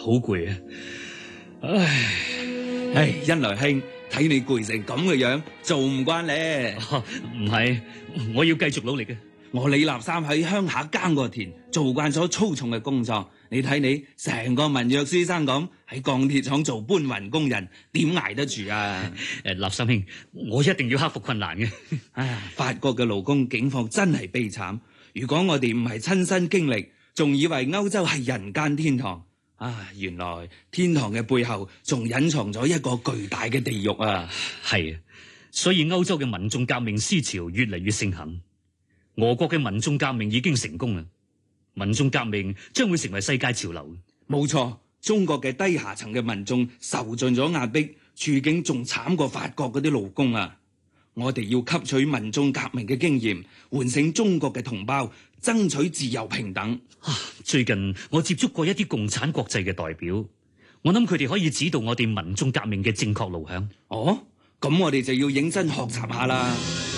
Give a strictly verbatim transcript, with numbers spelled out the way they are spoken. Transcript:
好攰啊！唉， 唉，恩來兄，睇你攰成咁嘅樣，做唔慣咧。 唔係，我要繼續努力嘅。 我李立三喺鄉下耕過田，做慣咗粗重嘅工作。你睇你成個文弱書生咁，喺鋼鐵廠做搬運工人，點捱得住啊？ 誒，立三兄，我一定要克服困難嘅。 唉，法國嘅勞工境況真係悲慘。如果我哋唔係親身經歷，仲以為歐洲係人間天堂。啊，原來天堂嘅背後仲隱藏咗一個巨大嘅地獄啊！ 係啊，所以歐洲嘅民眾革命思潮越嚟越盛行。俄國嘅民眾革命已經成功啦，民眾革命將會成為世界潮流。 冇錯，中國嘅低下層嘅民眾受盡咗壓迫，處境仲慘過法國嗰啲勞工啊！我哋要吸取民眾革命嘅經驗，喚醒中國嘅同胞，爭取自由平等。 啊，最近我接觸過一啲共產國際嘅代表，我諗佢哋可以指導我哋民眾革命嘅正確路向。 哦，咁我哋就要認真學習下啦。